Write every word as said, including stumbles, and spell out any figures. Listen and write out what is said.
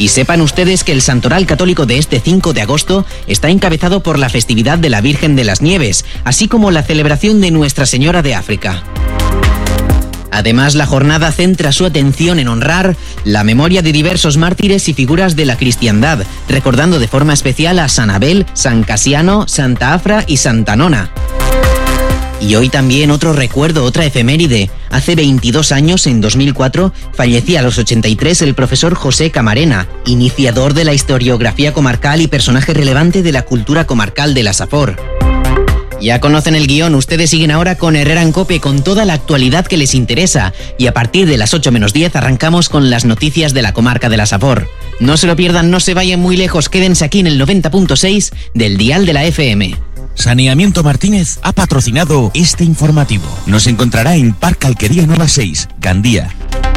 Y sepan ustedes que el santoral católico de este cinco de agosto está encabezado por la festividad de la Virgen de las Nieves, así como la celebración de Nuestra Señora de África. Además, la jornada centra su atención en honrar la memoria de diversos mártires y figuras de la cristiandad, recordando de forma especial a San Abel, San Casiano, Santa Afra y Santa Nona. Y hoy también otro recuerdo, otra efeméride. Hace veintidós años, en dos mil cuatro, fallecía a los ochenta y tres el profesor José Camarena, iniciador de la historiografía comarcal y personaje relevante de la cultura comarcal de la Safor. Ya conocen el guión, ustedes siguen ahora con Herrera en Cope con toda la actualidad que les interesa y a partir de las ocho menos diez arrancamos con las noticias de la comarca de la Safor. No se lo pierdan, no se vayan muy lejos, quédense aquí en el noventa punto seis del dial de la F M. Saneamiento Martínez ha patrocinado este informativo. Nos encontrará en Parque Alquería Nueva seis, Gandía.